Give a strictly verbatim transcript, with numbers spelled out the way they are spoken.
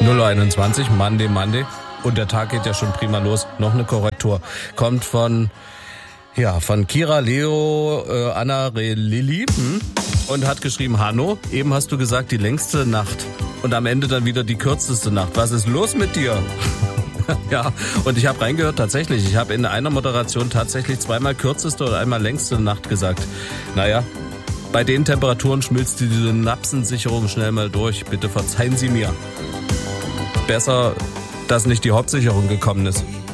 null Uhr einundzwanzig, Monday, Monday. Und der Tag geht ja schon prima los. Noch eine Korrektur. Kommt von, ja, von Kira, Leo, äh, Anna, Re, Lilly hm? und hat geschrieben, Hanno, eben hast du gesagt, die längste Nacht. Und am Ende dann wieder die kürzeste Nacht. Was ist los mit dir? Ja, und ich habe reingehört, tatsächlich. Ich habe in einer Moderation tatsächlich zweimal kürzeste oder einmal längste Nacht gesagt. Naja, bei den Temperaturen schmilzt die Synapsensicherung schnell mal durch. Bitte verzeihen Sie mir. Besser, dass nicht die Hauptsicherung gekommen ist.